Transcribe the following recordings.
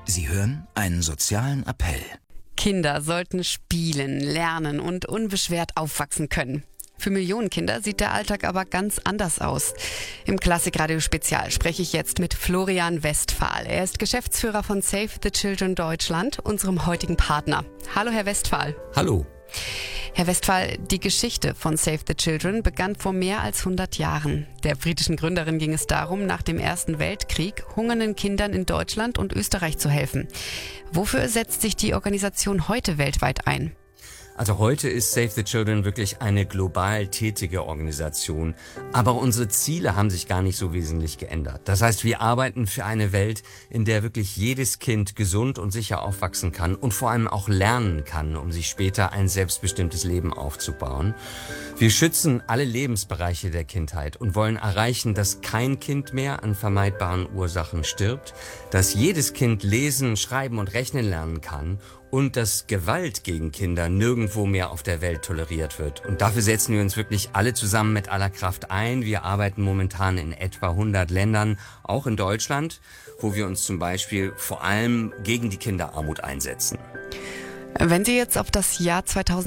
Sie hören einen sozialen Appell. Kinder sollten spielen, lernen und unbeschwert aufwachsen können. Für Millionen Kinder sieht der Alltag aber ganz anders aus. Im Klassikradio Spezial spreche ich jetzt mit Florian Westphal. Er ist Geschäftsführer von Save the Children Deutschland, unserem heutigen Partner. Hallo, Herr Westphal. Hallo. Herr Westphal, die Geschichte von Save the Children begann vor mehr als 100 Jahren. Der britischen Gründerin ging es darum, nach dem Ersten Weltkrieg hungernden Kindern in Deutschland und Österreich zu helfen. Wofür setzt sich die Organisation heute weltweit ein? Also heute ist Save the Children wirklich eine global tätige Organisation. Aber unsere Ziele haben sich gar nicht so wesentlich geändert. Das heißt, wir arbeiten für eine Welt, in der wirklich jedes Kind gesund und sicher aufwachsen kann und vor allem auch lernen kann, um sich später ein selbstbestimmtes Leben aufzubauen. Wir schützen alle Lebensbereiche der Kindheit und wollen erreichen, dass kein Kind mehr an vermeidbaren Ursachen stirbt, dass jedes Kind lesen, schreiben und rechnen lernen kann und dass Gewalt gegen Kinder nirgendwo mehr auf der Welt toleriert wird. Und dafür setzen wir uns wirklich alle zusammen mit aller Kraft ein. Wir arbeiten momentan in etwa 100 Ländern, auch in Deutschland, wo wir uns zum Beispiel vor allem gegen die Kinderarmut einsetzen. Wenn Sie jetzt auf das Jahr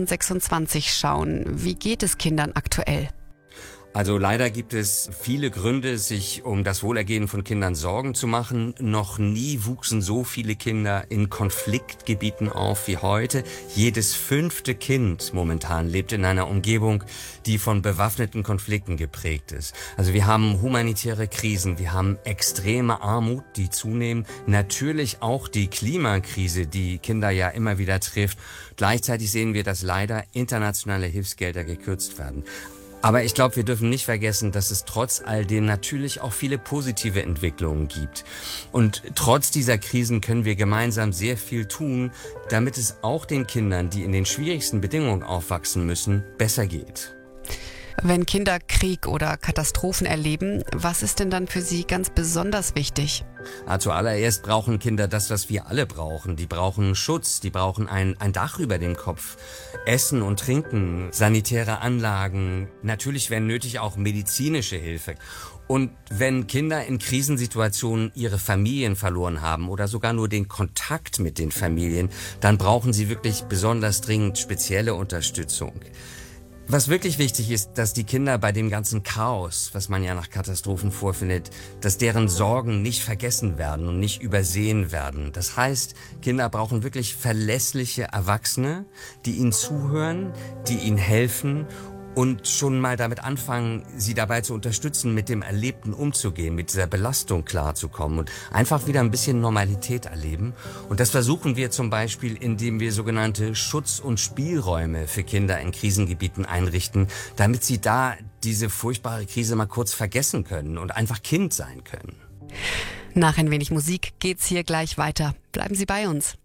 2026 schauen, wie geht es Kindern aktuell? Also leider gibt es viele Gründe, sich um das Wohlergehen von Kindern Sorgen zu machen. Noch nie wuchsen so viele Kinder in Konfliktgebieten auf wie heute. Jedes 5. Kind momentan lebt in einer Umgebung, die von bewaffneten Konflikten geprägt ist. Also wir haben humanitäre Krisen, wir haben extreme Armut, die zunehmen. Natürlich auch die Klimakrise, die Kinder ja immer wieder trifft. Gleichzeitig sehen wir, dass leider internationale Hilfsgelder gekürzt werden. Aber ich glaube, wir dürfen nicht vergessen, dass es trotz all dem natürlich auch viele positive Entwicklungen gibt. Und trotz dieser Krisen können wir gemeinsam sehr viel tun, damit es auch den Kindern, die in den schwierigsten Bedingungen aufwachsen müssen, besser geht. Wenn Kinder Krieg oder Katastrophen erleben, was ist denn dann für sie ganz besonders wichtig? Zuallererst brauchen Kinder das, was wir alle brauchen. Die brauchen Schutz, die brauchen ein Dach über dem Kopf, Essen und Trinken, sanitäre Anlagen, natürlich wenn nötig auch medizinische Hilfe. Und wenn Kinder in Krisensituationen ihre Familien verloren haben oder sogar nur den Kontakt mit den Familien, dann brauchen sie wirklich besonders dringend spezielle Unterstützung. Was wirklich wichtig ist, dass die Kinder bei dem ganzen Chaos, was man ja nach Katastrophen vorfindet, dass deren Sorgen nicht vergessen werden und nicht übersehen werden. Das heißt, Kinder brauchen wirklich verlässliche Erwachsene, die ihnen zuhören, die ihnen helfen und schon mal damit anfangen, sie dabei zu unterstützen, mit dem Erlebten umzugehen, mit dieser Belastung klarzukommen und einfach wieder ein bisschen Normalität erleben. Und das versuchen wir zum Beispiel, indem wir sogenannte Schutz- und Spielräume für Kinder in Krisengebieten einrichten, damit sie da diese furchtbare Krise mal kurz vergessen können und einfach Kind sein können. Nach ein wenig Musik geht's hier gleich weiter. Bleiben Sie bei uns.